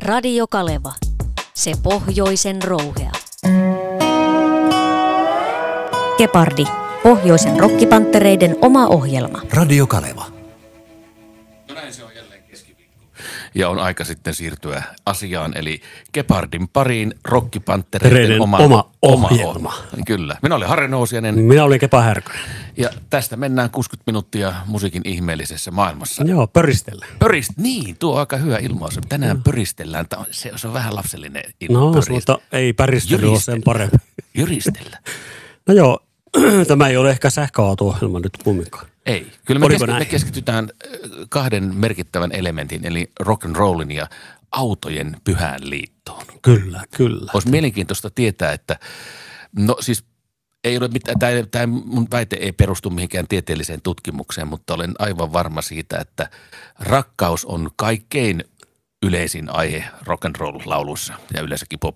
Radio Kaleva. Se pohjoisen rouhea. Gepardi. Pohjoisen rokkipanttereiden oma ohjelma. Radio Kaleva. No näin se on jälleen keskiviikko. Ja on aika sitten siirtyä asiaan, eli Gepardin pariin rokkipanttereiden oma ohjelma. Kyllä. Minä olen Harri Nousiainen. Minä olin Kepa Härkönen. Ja tästä mennään 60 minuuttia musiikin ihmeellisessä maailmassa. Joo, pöristellään. Niin, tuo on aika hyvä ilmaus. Tänään pöristellään. Se on vähän lapsellinen No, mutta ei päristely ole sen parempi. Jyristellä. No joo, tämä ei ole ehkä sähköauto-ohjelma nyt kumminkaan. Ei. Kyllä me keskitytään kahden merkittävän elementin, eli rock'n'rollin ja autojen pyhään liittoon. Kyllä. Olisi mielenkiintoista tietää, että no siis ei ole mitään, tämä mun väite ei perustu mihinkään tieteelliseen tutkimukseen, mutta olen aivan varma siitä, että rakkaus on kaikkein yleisin aihe rock'n'roll-lauluissa ja yleensäkin